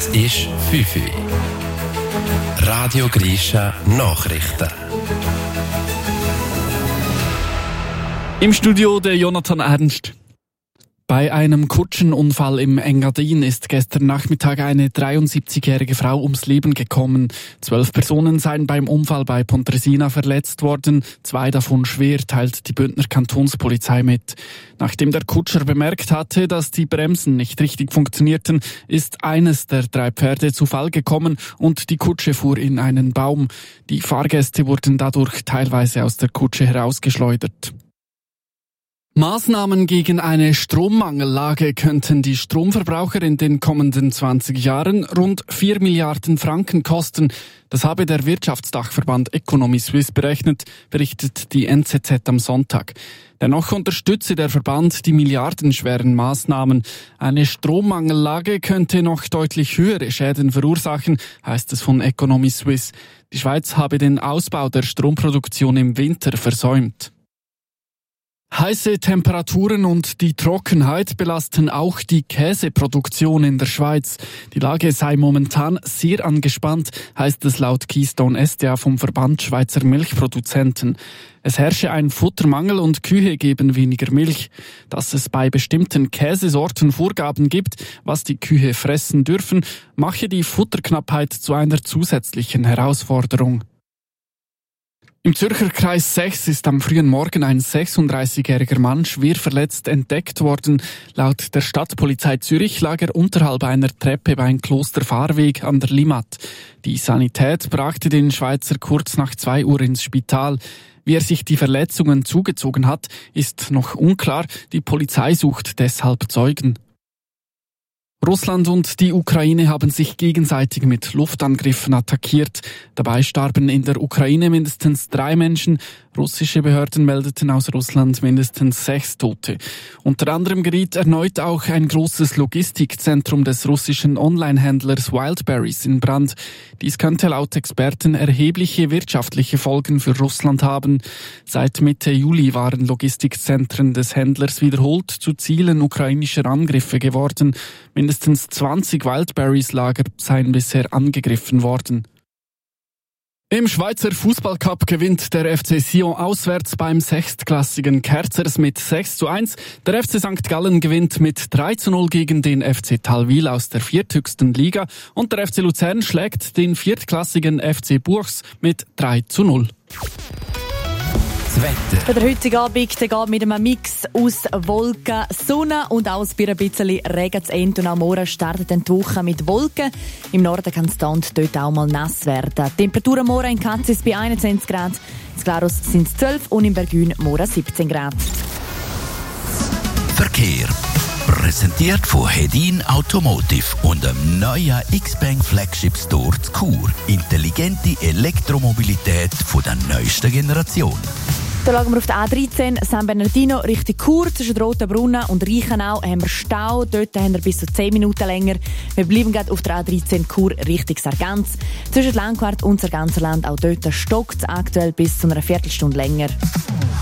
Es ist 5 Uhr. Radio Grisha Nachrichten. Im Studio der Jonathan Ernst. Bei einem Kutschenunfall im Engadin ist gestern Nachmittag eine 73-jährige Frau ums Leben gekommen. 12 Personen seien beim Unfall bei Pontresina verletzt worden. 2 davon schwer, teilt die Bündner Kantonspolizei mit. Nachdem der Kutscher bemerkt hatte, dass die Bremsen nicht richtig funktionierten, ist eines der 3 Pferde zu Fall gekommen und die Kutsche fuhr in einen Baum. Die Fahrgäste wurden dadurch teilweise aus der Kutsche herausgeschleudert. Maßnahmen gegen eine Strommangellage könnten die Stromverbraucher in den kommenden 20 Jahren rund 4 Milliarden Franken kosten. Das habe der Wirtschaftsdachverband Economy Suisse berechnet, berichtet die NZZ am Sonntag. Dennoch unterstütze der Verband die milliardenschweren Maßnahmen. Eine Strommangellage könnte noch deutlich höhere Schäden verursachen, heißt es von Economy Suisse. Die Schweiz habe den Ausbau der Stromproduktion im Winter versäumt. Heiße Temperaturen und die Trockenheit belasten auch die Käseproduktion in der Schweiz. Die Lage sei momentan sehr angespannt, heißt es laut Keystone SDA vom Verband Schweizer Milchproduzenten. Es herrsche ein Futtermangel und Kühe geben weniger Milch. Dass es bei bestimmten Käsesorten Vorgaben gibt, was die Kühe fressen dürfen, mache die Futterknappheit zu einer zusätzlichen Herausforderung. Im Zürcher Kreis 6 ist am frühen Morgen ein 36-jähriger Mann schwer verletzt entdeckt worden. Laut der Stadtpolizei Zürich lag er unterhalb einer Treppe beim Klosterfahrweg an der Limmat. Die Sanität brachte den Schweizer kurz nach 2 Uhr ins Spital. Wie er sich die Verletzungen zugezogen hat, ist noch unklar. Die Polizei sucht deshalb Zeugen. Russland und die Ukraine haben sich gegenseitig mit Luftangriffen attackiert. Dabei starben in der Ukraine mindestens 3 Menschen. Russische Behörden meldeten aus Russland mindestens 6 Tote. Unter anderem geriet erneut auch ein großes Logistikzentrum des russischen Onlinehändlers Wildberries in Brand. Dies könnte laut Experten erhebliche wirtschaftliche Folgen für Russland haben. Seit Mitte Juli waren Logistikzentren des Händlers wiederholt zu Zielen ukrainischer Angriffe geworden. Mindestens 20 Wildberries-Lager seien bisher angegriffen worden. Im Schweizer Fußballcup gewinnt der FC Sion auswärts beim 6-klassigen Kerzers mit 6:1. Der FC St. Gallen gewinnt mit 3:0 gegen den FC Talwil aus der 4. Liga und der FC Luzern schlägt den 4-klassigen FC Buchs mit 3:0. Das Wetter. Für den heutigen Abend geht mit einem Mix aus Wolken, Sonne und auch ein bisschen Regen zu Ende. Und am Morgen startet die Woche mit Wolken. Im Norden kann es da und dort auch mal nass werden. Die Temperatur am Morgen in Katzis bei 21 Grad. In Glarus sind es 12 und in Bergün morgen 17 Grad. Verkehr. Präsentiert von Hedin Automotive und dem neuen X-Bank Flagship Store zu Chur. Intelligente Elektromobilität von der neuesten Generation. Da schauen wir auf der A13 San Bernardino Richtung Chur. Zwischen Rotenbrunnen und Reichenau haben wir Stau. Dort haben wir bis zu 10 Minuten länger. Wir bleiben gerade auf der A13 Chur Richtung Sargans. Zwischen Langquart und Sarganserland auch dort stockt es aktuell bis zu einer Viertelstunde länger.